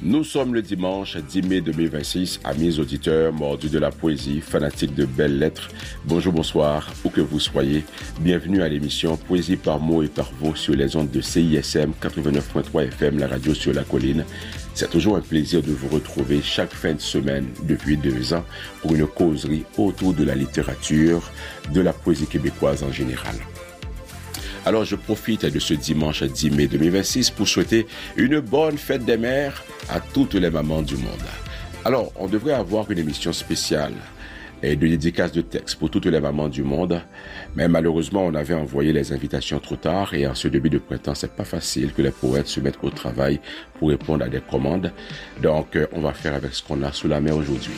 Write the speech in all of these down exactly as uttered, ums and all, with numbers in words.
Nous sommes le dimanche dix mai deux mille vingt-six, amis auditeurs, mordus de la poésie, fanatiques de belles lettres. Bonjour, bonsoir, où que vous soyez. Bienvenue à l'émission Poésie par mots et par voix sur les ondes de C I S M quatre-vingt-neuf point trois F M, la radio sur la colline. C'est toujours un plaisir de vous retrouver chaque fin de semaine depuis deux ans pour une causerie autour de la littérature, de la poésie québécoise en général. Alors, je profite de ce dimanche dix mai deux mille vingt-six pour souhaiter une bonne fête des mères à toutes les mamans du monde. Alors, on devrait avoir une émission spéciale et de dédicace de textes pour toutes les mamans du monde, mais malheureusement, on avait envoyé les invitations trop tard et en ce début de printemps, c'est pas facile que les poètes se mettent au travail pour répondre à des commandes. Donc, on va faire avec ce qu'on a sous la main aujourd'hui.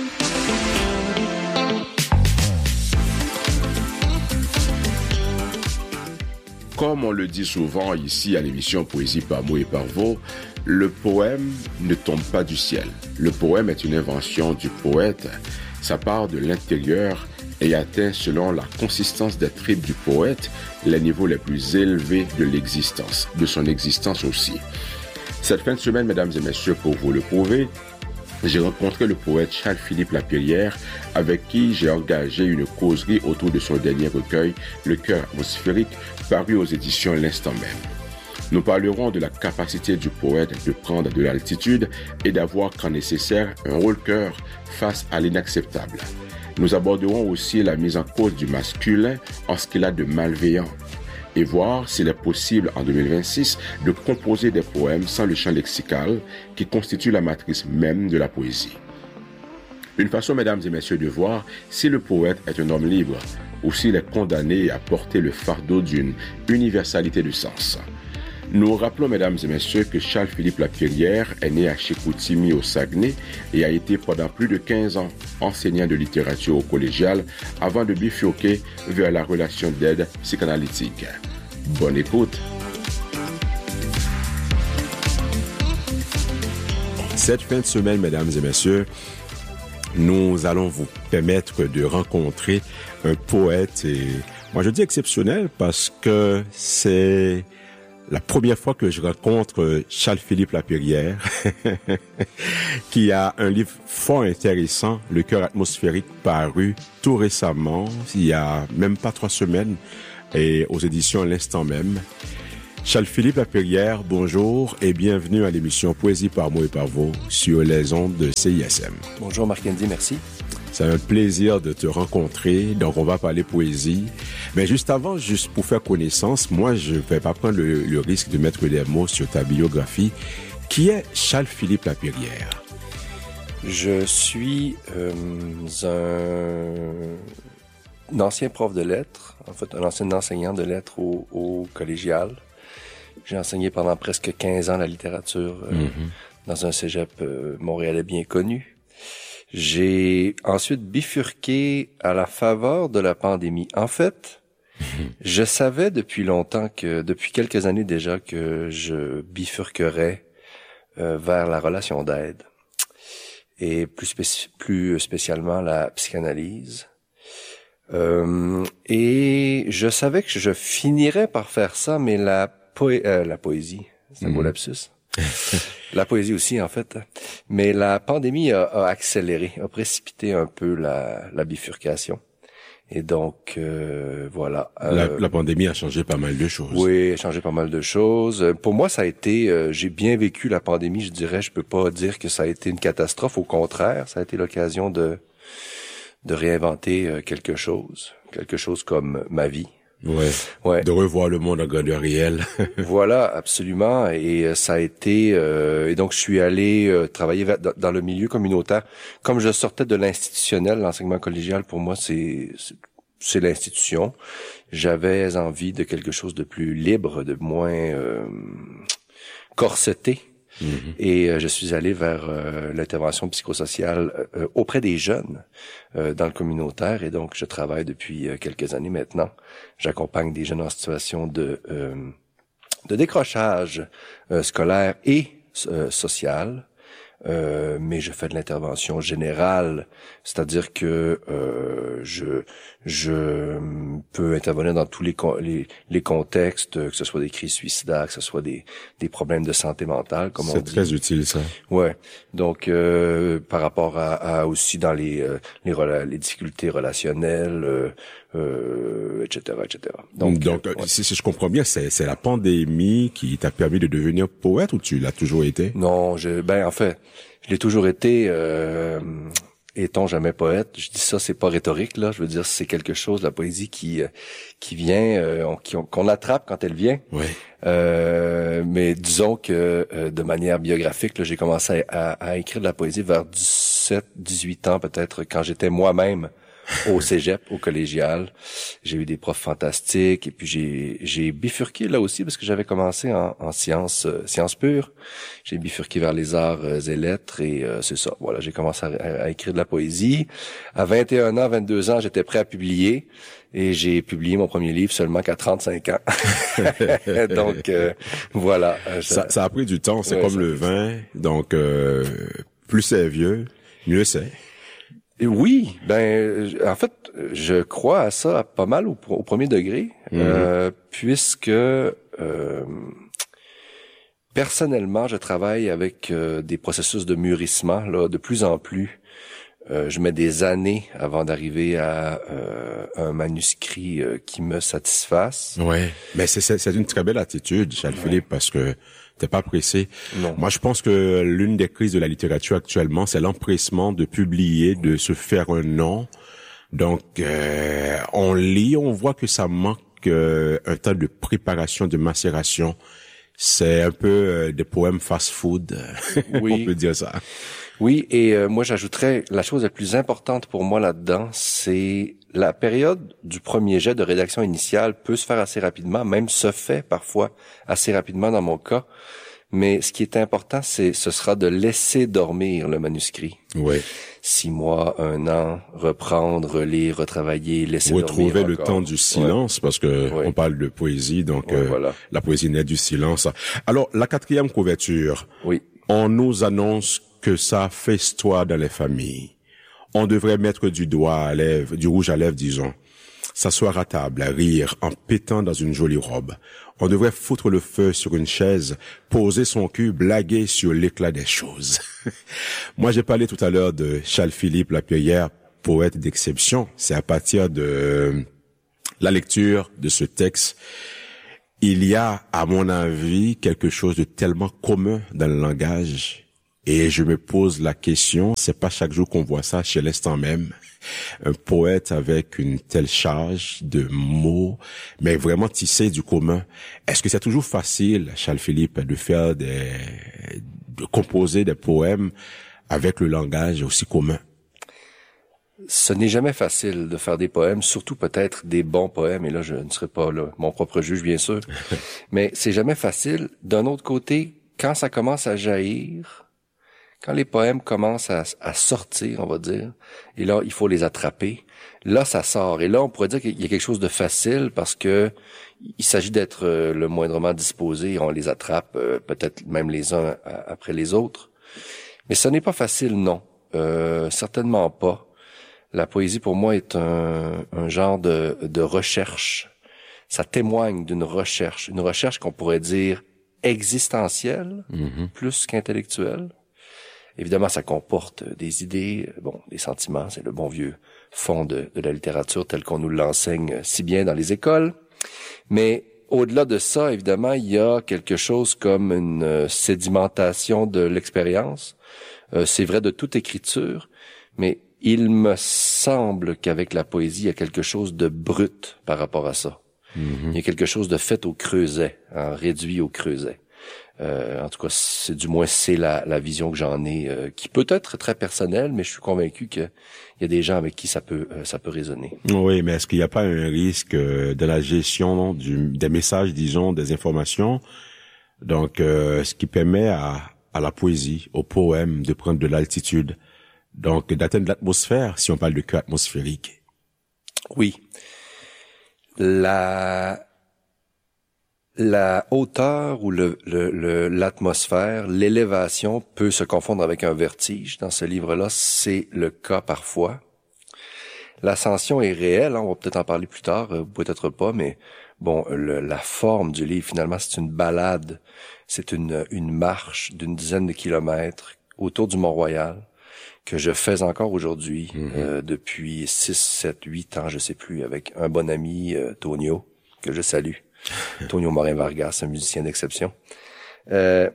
Comme on le dit souvent ici à l'émission Poésie par mots et par voix, le poème ne tombe pas du ciel. Le poème est une invention du poète. Ça part de l'intérieur et atteint, selon la consistance des tripes du poète, les niveaux les plus élevés de l'existence, de son existence aussi. Cette fin de semaine, mesdames et messieurs, pour vous le prouver, j'ai rencontré le poète Charles-Philippe Lapierrière, avec qui j'ai engagé une causerie autour de son dernier recueil, Le cœur atmosphérique, paru aux éditions L'Instant même. Nous parlerons de la capacité du poète de prendre de l'altitude et d'avoir, quand nécessaire, un rôle-cœur face à l'inacceptable. Nous aborderons aussi la mise en cause du masculin en ce qu'il a de malveillant et voir s'il est possible en deux mille vingt-six de composer des poèmes sans le champ lexical qui constitue la matrice même de la poésie. Une façon, mesdames et messieurs, de voir si le poète est un homme libre ou s'il est condamné à porter le fardeau d'une universalité de sens. Nous rappelons, mesdames et messieurs, que Charles-Philippe Lapierrière est né à Chicoutimi au Saguenay et a été pendant plus de quinze ans enseignant de littérature au collégial avant de bifurquer vers la relation d'aide psychanalytique. Bonne écoute. Cette fin de semaine, mesdames et messieurs, nous allons vous permettre de rencontrer un poète, et moi je dis exceptionnel parce que c'est la première fois que je rencontre Charles-Philippe Lapierrière, qui a un livre fort intéressant, Le cœur atmosphérique, paru tout récemment, il y a même pas trois semaines, et aux éditions L'Instant même. Charles-Philippe Lapierrière, bonjour et bienvenue à l'émission Poésie par mots et par voix sur les ondes de C I S M. Bonjour Marc-Andy, merci. C'est un plaisir de te rencontrer, donc on va parler poésie. Mais juste avant, juste pour faire connaissance, moi je ne vais pas prendre le, le risque de mettre des mots sur ta biographie. Qui est Charles-Philippe Lapierrière? Je suis euh, un, un ancien prof de lettres, en fait un ancien enseignant de lettres au, au collégial. J'ai enseigné pendant presque quinze ans la littérature euh, mm-hmm. dans un cégep euh, montréalais bien connu. J'ai ensuite bifurqué à la faveur de la pandémie. En fait, je savais depuis longtemps que, depuis quelques années déjà, que je bifurquerais euh, vers la relation d'aide et plus, spéci- plus spécialement la psychanalyse. Euh, et je savais que je finirais par faire ça, mais la, poé- euh, la poésie, c'est un beau lapsus. La poésie aussi, en fait. Mais la pandémie a, a accéléré, a précipité un peu la, la bifurcation. Et donc, euh, voilà. Euh, la, la pandémie a changé pas mal de choses. Oui, a changé pas mal de choses. Pour moi, ça a été, euh, j'ai bien vécu la pandémie, je dirais. Je peux pas dire que ça a été une catastrophe. Au contraire, ça a été l'occasion de, de réinventer euh, quelque chose. Quelque chose comme ma vie. Ouais. ouais. De revoir le monde en grandeur réelle. Voilà, absolument. Et euh, ça a été. Euh, et donc, je suis allé euh, travailler dans, dans le milieu communautaire. Comme je sortais de l'institutionnel, l'enseignement collégial, pour moi, c'est c'est, c'est l'institution. J'avais envie de quelque chose de plus libre, de moins euh, corseté. Mm-hmm. Et euh, je suis allé vers euh, l'intervention psychosociale euh, auprès des jeunes euh, dans le communautaire, et donc je travaille depuis euh, quelques années maintenant. J'accompagne des jeunes en situation de euh, de décrochage euh, scolaire et euh, social, Euh, mais je fais de l'intervention générale, c'est-à-dire que euh, je je peux intervenir dans tous les les, les contextes, que ce soit des crises suicidaires, que ce soit des des problèmes de santé mentale, comme on dit. C'est très utile ça. Ouais. Donc euh, par rapport à, à aussi dans les euh, les rela- les difficultés relationnelles, euh, euh, et cetera, et cetera. Donc, Donc euh, ouais. si, si je comprends bien, c'est c'est la pandémie qui t'a permis de devenir poète ou tu l'as toujours été? Non, je ben en fait, je l'ai toujours été. Euh, Est-on jamais poète? Je dis ça, c'est pas rhétorique là. Je veux dire, c'est quelque chose, la poésie qui qui vient, euh, qui, qu'on attrape quand elle vient. Ouais. Euh, mais disons que euh, de manière biographique, là, j'ai commencé à, à, à écrire de la poésie vers dix-sept, dix-huit ans peut-être, quand j'étais moi-même au cégep, au collégial. J'ai eu des profs fantastiques et puis j'ai j'ai bifurqué là aussi parce que j'avais commencé en, en sciences euh, sciences pures. J'ai bifurqué vers les arts euh, et lettres et euh, c'est ça. Voilà, j'ai commencé à, à, à écrire de la poésie. À vingt et un ans, vingt-deux ans, j'étais prêt à publier et j'ai publié mon premier livre seulement qu'à trente-cinq ans. Donc euh, voilà. Euh, je... ça, ça a pris du temps, c'est ouais, comme le vin. Donc euh, plus c'est vieux, mieux c'est. Oui, ben en fait, je crois à ça pas mal au, au premier degré, mmh. euh, puisque euh, personnellement, je travaille avec euh, des processus de mûrissement là de plus en plus. Euh, je mets des années avant d'arriver à euh, un manuscrit euh, qui me satisfasse. Ouais, mais c'est c'est, c'est une très belle attitude, Charles ouais. Philippe, parce que t'es pas pressé. Non. Moi, je pense que l'une des crises de la littérature actuellement, c'est l'empressement de publier, de se faire un nom. Donc, euh, on lit, on voit que ça manque euh, un temps de préparation, de macération. C'est un peu euh, des poèmes fast-food, oui. On peut dire ça. Oui, et euh, moi, j'ajouterais, la chose la plus importante pour moi là-dedans, c'est la période du premier jet de rédaction initiale peut se faire assez rapidement, même se fait parfois assez rapidement dans mon cas. Mais ce qui est important, c'est ce sera de laisser dormir le manuscrit. Oui. Six mois, un an, reprendre, relire, retravailler, laisser Retrouver dormir le encore. temps du silence, ouais. Parce que ouais. on parle de poésie, donc ouais, euh, voilà. La poésie naît du silence. Alors, la quatrième couverture, oui. On nous annonce que ça festoie dans les familles. On devrait mettre du doigt à lèvres, du rouge à lèvres, disons. S'asseoir à table, à rire, en pétant dans une jolie robe. On devrait foutre le feu sur une chaise, poser son cul, blaguer sur l'éclat des choses. Moi, j'ai parlé tout à l'heure de Charles-Philippe Lapierrière, poète d'exception. C'est à partir de la lecture de ce texte. Il y a, à mon avis, quelque chose de tellement commun dans le langage. Et je me pose la question, c'est pas chaque jour qu'on voit ça chez l'instant même. Un poète avec une telle charge de mots, mais vraiment tissé du commun. Est-ce que c'est toujours facile, Charles-Philippe, de faire des, de composer des poèmes avec le langage aussi commun? Ce n'est jamais facile de faire des poèmes, surtout peut-être des bons poèmes, et là je ne serai pas là, mon propre juge bien sûr, mais c'est jamais facile. D'un autre côté, quand ça commence à jaillir, quand les poèmes commencent à, à sortir, on va dire, et là il faut les attraper, là ça sort, et là on pourrait dire qu'il y a quelque chose de facile parce que il s'agit d'être le moindrement disposé, et on les attrape euh, peut-être même les uns après les autres, mais ce n'est pas facile, non, euh, certainement pas. La poésie, pour moi, est un, un genre de, de recherche. Ça témoigne d'une recherche, une recherche qu'on pourrait dire existentielle, mm-hmm. plus qu'intellectuelle. Évidemment, ça comporte des idées, bon, des sentiments, c'est le bon vieux fond de, de la littérature tel qu'on nous l'enseigne si bien dans les écoles. Mais au-delà de ça, évidemment, il y a quelque chose comme une sédimentation de l'expérience. Euh, c'est vrai de toute écriture, mais il me semble qu'avec la poésie, il y a quelque chose de brut par rapport à ça. Mm-hmm. Il y a quelque chose de fait au creuset, hein, réduit au creuset. Euh, en tout cas, c'est du moins c'est la, la vision que j'en ai, euh, qui peut être très personnelle, mais je suis convaincu qu'il y a des gens avec qui ça peut euh, ça peut résonner. Oui, mais est-ce qu'il n'y a pas un risque euh, de la gestion du, des messages, disons, des informations, donc euh, ce qui permet à, à la poésie, au poème, de prendre de l'altitude? Donc, d'atteindre l'atmosphère, si on parle de cœur atmosphérique. Oui. La, la hauteur ou le, le, le, l'atmosphère, l'élévation peut se confondre avec un vertige. Dans ce livre-là, c'est le cas parfois. L'ascension est réelle, hein, on va peut-être en parler plus tard, euh, peut-être pas, mais bon, le, la forme du livre, finalement, c'est une balade, c'est une, une marche d'une dizaine de kilomètres autour du Mont-Royal que je fais encore aujourd'hui, mm-hmm. euh, depuis six, sept, huit ans, je sais plus, avec un bon ami, euh, Tonio, que je salue. Tonio Morin-Vargas, un musicien d'exception. Euh,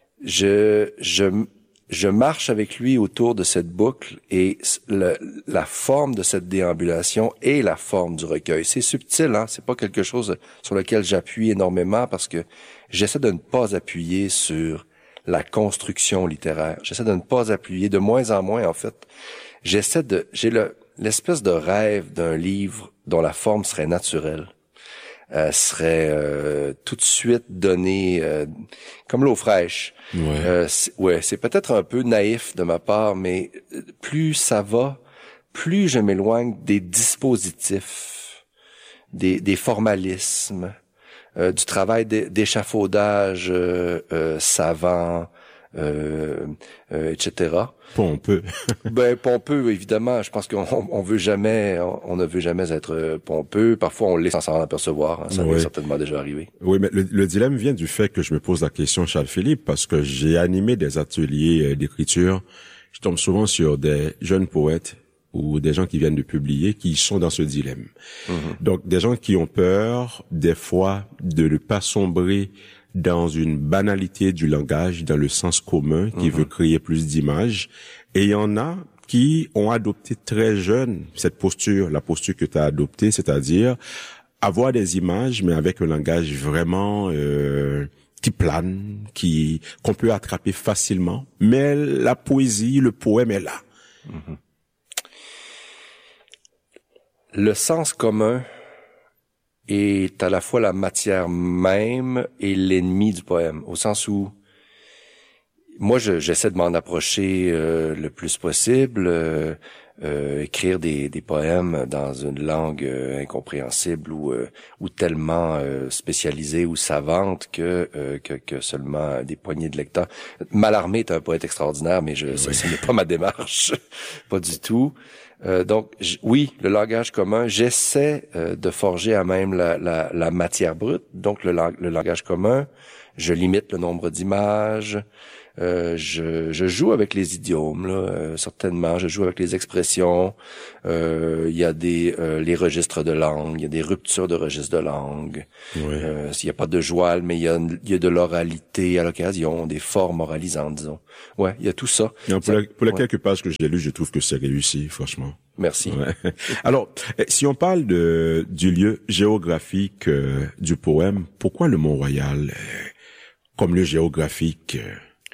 je, je, je marche avec lui autour de cette boucle et le, la forme de cette déambulation est la forme du recueil. C'est subtil, hein. C'est pas quelque chose sur lequel j'appuie énormément parce que j'essaie de ne pas appuyer sur la construction littéraire. J'essaie de ne pas appuyer de moins en moins, en fait. J'essaie de, j'ai le, l'espèce de rêve d'un livre dont la forme serait naturelle. Euh, serait euh, tout de suite donné euh, comme l'eau fraîche. Ouais, euh, c'est, ouais, c'est peut-être un peu naïf de ma part, mais plus ça va, plus je m'éloigne des dispositifs, des, des formalismes, euh, du travail d'échafaudage euh, euh, savant, euh, euh, et cetera. Pompeux. Ben pompeux, évidemment. Je pense qu'on on veut jamais, on, on ne veut jamais être pompeux. Parfois, on l'est sans s'en apercevoir. Hein. Ça oui. m'est certainement déjà arrivé. Oui, mais le, le dilemme vient du fait que je me pose la question, Charles-Philippe, parce que j'ai animé des ateliers d'écriture. Je tombe souvent sur des jeunes poètes ou des gens qui viennent de publier qui sont dans ce dilemme. Mm-hmm. Donc, des gens qui ont peur, des fois, de ne pas sombrer dans une banalité du langage, dans le sens commun, qui mm-hmm. veut créer plus d'images. Et il y en a qui ont adopté très jeunes cette posture, la posture que tu as adoptée, c'est-à-dire avoir des images, mais avec un langage vraiment euh, qui plane, qui qu'on peut attraper facilement. Mais la poésie, le poème est là. Mm-hmm. Le sens commun est à la fois la matière même et l'ennemi du poème, au sens où moi je, j'essaie de m'en approcher euh, le plus possible, euh, euh, écrire des, des poèmes dans une langue euh, incompréhensible ou euh, ou tellement euh, spécialisée ou savante que, euh, que que seulement des poignées de lecteurs. Mallarmé est un poète extraordinaire, mais je oui. ça, ce n'est pas ma démarche, pas du tout. Euh, donc j- oui, le langage commun, j'essaie euh, de forger à même la, la, la matière brute, donc le, lang- le langage commun, je limite le nombre d'images, euh, je, je joue avec les idiomes, là, euh, certainement, je joue avec les expressions, euh, il y a des euh, les registres de langue, il y a des ruptures de registres de langue, oui. euh, il y a pas de joual, mais il y a, il y a de l'oralité à l'occasion, des formes oralisantes, disons. Ouais, il y a tout ça. Non, pour, ça, la, pour les ouais. quelques pages que j'ai lues, je trouve que c'est réussi, franchement. Merci. Ouais. Alors, si on parle de du lieu géographique euh, du poème, pourquoi le Mont-Royal euh, comme lieu géographique euh...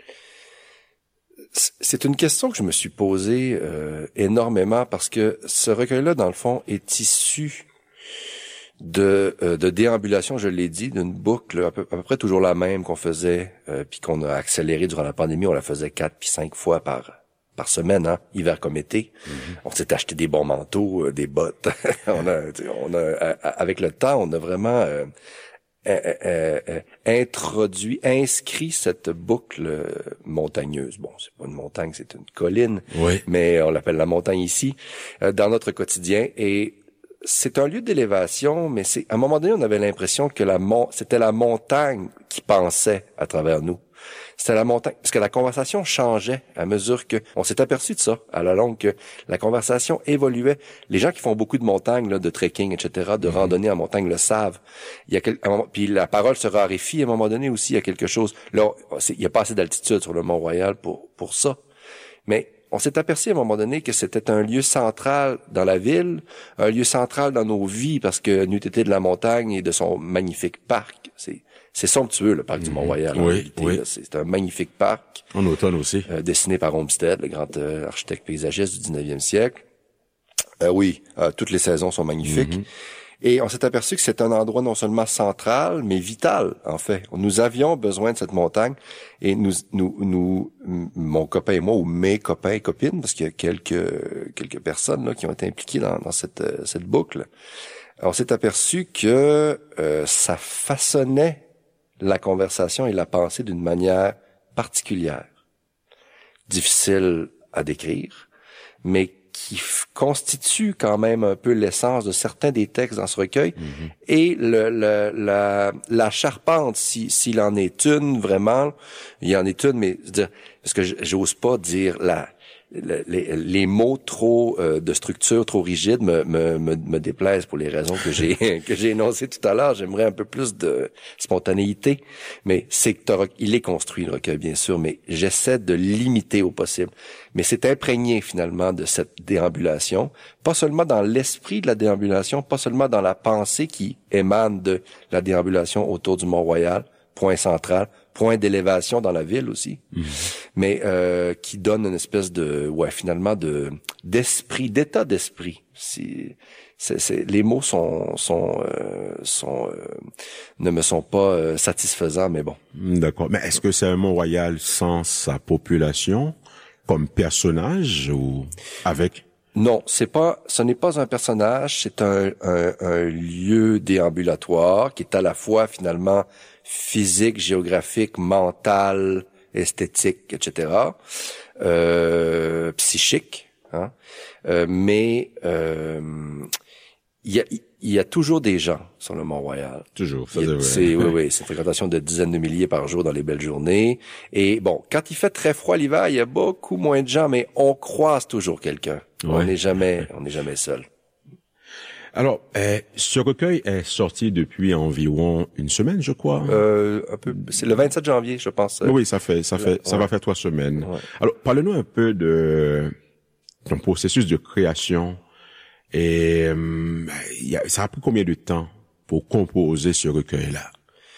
C'est une question que je me suis posée euh, énormément parce que ce recueil-là, dans le fond, est issu de euh, de déambulation, je l'ai dit, d'une boucle à peu, à peu près toujours la même qu'on faisait, euh, puis qu'on a accéléré durant la pandémie. On la faisait quatre puis cinq fois par par semaine, hein, hiver comme été. Mm-hmm. On s'est acheté des bons manteaux, euh, des bottes. on a, on a, avec le temps, on a vraiment euh, euh, euh, euh, introduit, inscrit cette boucle euh, montagneuse. Bon, c'est pas une montagne, c'est une colline, oui. mais on l'appelle la montagne ici, euh, dans notre quotidien. Et c'est un lieu d'élévation, mais c'est à un moment donné, on avait l'impression que la mon- c'était la montagne qui pensait à travers nous. C'était la montagne, parce que la conversation changeait à mesure que on s'est aperçu de ça à la longue, que la conversation évoluait. Les gens qui font beaucoup de montagnes, là, de trekking, et cetera, de mm-hmm. randonnée en montagne le savent. Il y a quel... puis la parole se raréfie à un moment donné aussi. Il y a quelque chose. Là, c'est... il y a pas assez d'altitude sur le Mont-Royal pour pour ça, mais on s'est aperçu à un moment donné que c'était un lieu central dans la ville, un lieu central dans nos vies, parce que n'eût été de la montagne et de son magnifique parc. C'est, c'est somptueux, le parc mmh. du Mont-Royal. Oui, en réalité, oui. Là. C'est un magnifique parc. En automne aussi. Euh, dessiné par Olmsted, le grand euh, architecte paysagiste du dix-neuvième siècle. Euh, oui, euh, toutes les saisons sont magnifiques. Mmh. Et on s'est aperçu que c'est un endroit non seulement central, mais vital, en fait. Nous avions besoin de cette montagne et nous, nous, nous, mon copain et moi, ou mes copains et copines, parce qu'il y a quelques, quelques personnes là qui ont été impliquées dans, dans cette, cette boucle, on s'est aperçu que euh, ça façonnait la conversation et la pensée d'une manière particulière, difficile à décrire, mais qui f- constitue quand même un peu l'essence de certains des textes dans ce recueil, mm-hmm. et le, le, la, la charpente, si, s'il en est une vraiment, il y en est une, mais je veux dire, parce que j'ose pas dire la Les, les mots trop euh, de structure trop rigides me, me, me, me déplaisent pour les raisons que j'ai que j'ai énoncées tout à l'heure. J'aimerais un peu plus de spontanéité, mais c'est que il est construit le recueil bien sûr, mais j'essaie de limiter au possible. Mais c'est imprégné finalement de cette déambulation, pas seulement dans l'esprit de la déambulation, pas seulement dans la pensée qui émane de la déambulation autour du Mont-Royal, point central, point d'élévation dans la ville aussi, mmh. mais euh, qui donne une espèce de, ouais, finalement de d'esprit, d'état d'esprit. Si, c'est, c'est, les mots sont sont euh, sont euh, ne me sont pas euh, satisfaisants, mais bon. D'accord. Mais est-ce que c'est un Mont-Royal sans sa population comme personnage ou avec? Non, c'est pas, ce n'est pas un personnage, c'est un, un, un lieu déambulatoire qui est à la fois finalement physique, géographique, mental, esthétique, et cetera, euh, psychique, hein, euh, mais euh, il y a il y a toujours des gens sur le Mont-Royal. Toujours, ça c'est vrai. C'est, oui, oui, c'est une fréquentation de dizaines de milliers par jour dans les belles journées. Et bon, quand il fait très froid l'hiver, il y a beaucoup moins de gens, mais on croise toujours quelqu'un. Ouais. On n'est jamais, on n'est jamais seul. Alors, euh, ce recueil est sorti depuis environ une semaine, je crois. Euh, un peu, c'est le vingt-sept janvier, je pense. Oui, ça fait, ça fait, ouais. ça va faire trois semaines. Ouais. Alors, parle-nous un peu de ton processus de création. Et euh, y a, ça a pris combien de temps pour composer ce recueil-là?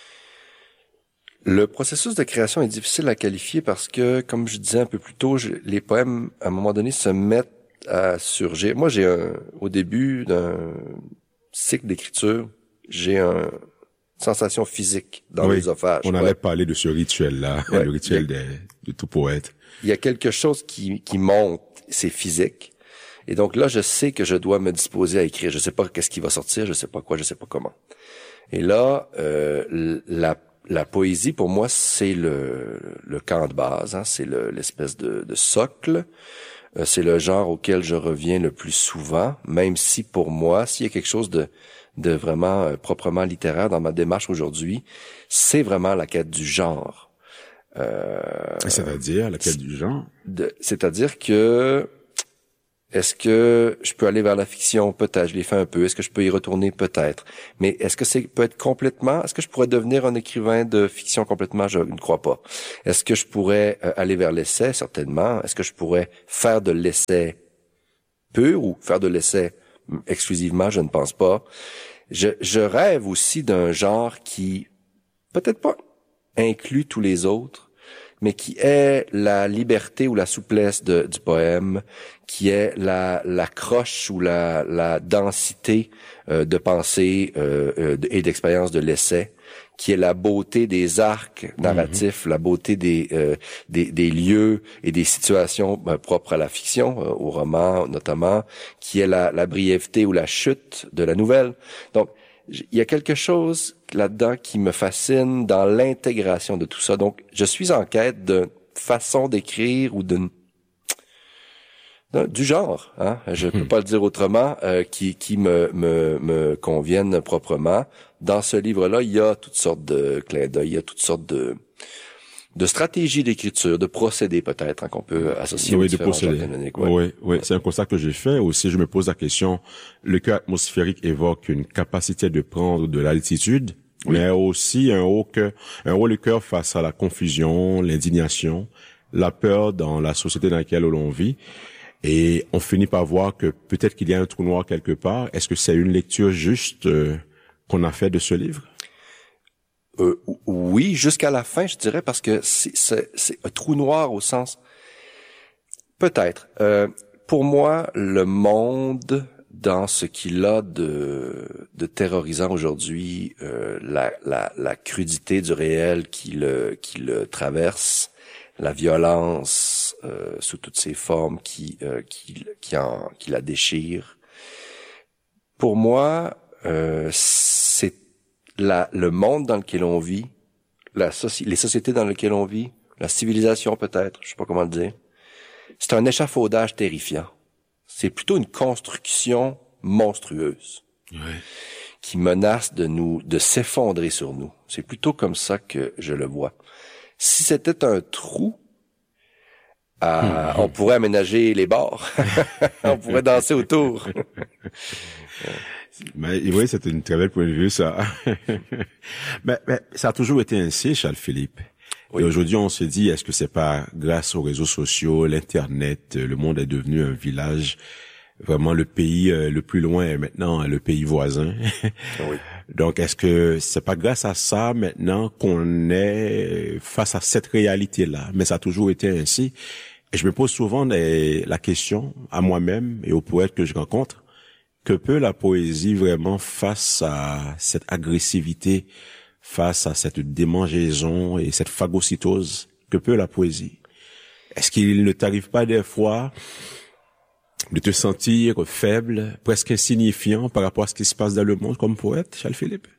Le processus de création est difficile à qualifier parce que, comme je disais un peu plus tôt, je, les poèmes, à un moment donné, se mettent à surgir. Moi, j'ai un, au début d'un cycle d'écriture, j'ai une sensation physique dans oui, l'œsophage. On ouais. allait parler de ce rituel-là, ouais, le rituel a, de, de tout poète. Il y a quelque chose qui, qui monte, c'est physique. Et donc là, je sais que je dois me disposer à écrire. Je sais pas qu'est-ce qui va sortir, je sais pas quoi, je sais pas comment. Et là, euh, la, la poésie, pour moi, c'est le, le camp de base, hein, c'est le, l'espèce de, de socle. Euh, c'est le genre auquel je reviens le plus souvent, même si pour moi, s'il y a quelque chose de, de vraiment euh, proprement littéraire dans ma démarche aujourd'hui, c'est vraiment la quête du genre. Euh, c'est-à-dire la quête du genre? De, c'est-à-dire que est-ce que je peux aller vers la fiction? Peut-être, je l'ai fait un peu. Est-ce que je peux y retourner? Peut-être. Mais est-ce que c'est peut être complètement? Est-ce que je pourrais devenir un écrivain de fiction complètement? Je ne crois pas. Est-ce que je pourrais euh, aller vers l'essai? Certainement. Est-ce que je pourrais faire de l'essai pur ou faire de l'essai exclusivement? Je ne pense pas. Je, je rêve aussi d'un genre qui, peut-être pas inclut tous les autres, mais qui est la liberté ou la souplesse de, du poème, qui est la, la croche ou la, la densité euh, de pensée euh, euh, et d'expérience de l'essai, qui est la beauté des arcs narratifs, mm-hmm. la beauté des, euh, des des lieux et des situations ben, propres à la fiction, euh, au roman notamment, qui est la, la brièveté ou la chute de la nouvelle. Donc, il y a quelque chose là-dedans qui me fascine dans l'intégration de tout ça. Donc, je suis en quête d'une façon d'écrire ou d'une du genre, hein, je peux pas le dire autrement, euh, qui qui me me me convienne proprement. Dans ce livre-là, il y a toutes sortes de clins d'œil, il y a toutes sortes de de stratégies d'écriture, de procédés peut-être hein, qu'on peut associer oui, aux différents genres canoniques. Ouais. Oui, oui, ouais. C'est un constat que j'ai fait. Aussi, je me pose la question, le cœur atmosphérique évoque une capacité de prendre de l'altitude, oui. mais aussi un haut cœur, un haut le cœur face à la confusion, l'indignation, la peur dans la société dans laquelle l'on vit. Et on finit par voir que peut-être qu'il y a un trou noir quelque part. Est-ce que c'est une lecture juste euh, qu'on a fait de ce livre? Euh, oui, jusqu'à la fin, je dirais, parce que c'est, c'est, c'est un trou noir au sens... Peut-être. Euh, pour moi, le monde, dans ce qu'il a de, de terrorisant aujourd'hui, euh, la, la, la crudité du réel qui le, qui le traverse, la violence euh, sous toutes ses formes qui, euh, qui, qui, en, qui la déchire. Pour moi, euh, c'est La, le monde dans lequel on vit la soci- les sociétés dans lesquelles on vit, la civilisation peut-être, je sais pas comment le dire, c'est un échafaudage terrifiant. C'est plutôt une construction monstrueuse. Ouais. Qui menace de nous, de s'effondrer sur nous. C'est plutôt comme ça que je le vois. Si c'était un trou, euh, mmh. on pourrait aménager les bords. On pourrait danser autour. Mais oui, c'est une très belle point de vue, ça. mais, mais ça a toujours été ainsi, Charles-Philippe. Oui. Et aujourd'hui, on se dit, est-ce que c'est pas grâce aux réseaux sociaux, l'Internet, le monde est devenu un village, vraiment le pays euh, le plus loin est maintenant le pays voisin. Oui. Donc, est-ce que c'est pas grâce à ça maintenant qu'on est face à cette réalité-là? Mais ça a toujours été ainsi. Et je me pose souvent les, la question à moi-même et aux poètes que je rencontre, que peut la poésie vraiment face à cette agressivité, face à cette démangeaison et cette phagocytose? Que peut la poésie? Est-ce qu'il ne t'arrive pas des fois de te sentir faible, presque insignifiant par rapport à ce qui se passe dans le monde comme poète, Charles-Philippe?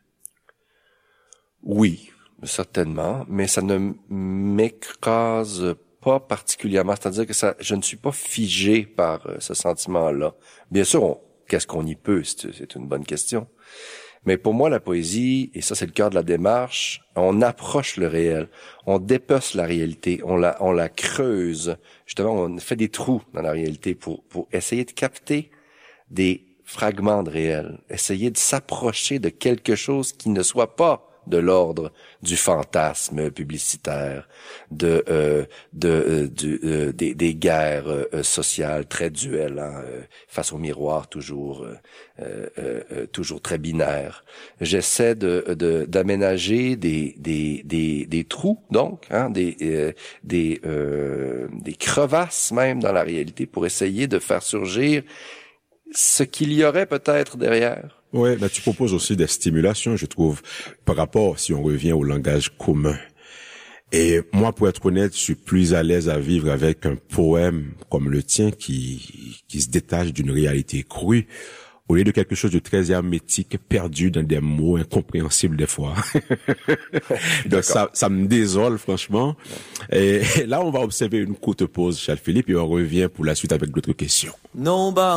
Oui, certainement, mais ça ne m'écrase pas particulièrement. C'est-à-dire que ça, je ne suis pas figé par euh, ce sentiment-là. Bien sûr, on, qu'est-ce qu'on y peut? C'est, c'est une bonne question. Mais pour moi, la poésie, et ça c'est le cœur de la démarche, on approche le réel, on dépece la réalité, on la, on la creuse. Justement, on fait des trous dans la réalité pour, pour essayer de capter des fragments de réel, essayer de s'approcher de quelque chose qui ne soit pas de l'ordre du fantasme publicitaire, de euh, de euh, du, euh, des, des guerres euh, sociales très duelles, hein, euh, face au miroir, toujours euh, euh, euh, toujours très binaire. J'essaie de, de d'aménager des des des des trous, donc, hein, des euh, des euh, des crevasses même dans la réalité pour essayer de faire surgir ce qu'il y aurait peut-être derrière. Ouais, ben tu proposes aussi des stimulations, je trouve, par rapport, si on revient au langage commun. Et moi, pour être honnête, je suis plus à l'aise à vivre avec un poème comme le tien qui qui se détache d'une réalité crue, au lieu de quelque chose de très hermétique, perdu dans des mots incompréhensibles des fois. Donc ça, ça me désole, franchement. Et là, on va observer une courte pause, Charles-Philippe, et on revient pour la suite avec d'autres questions. Non, bah.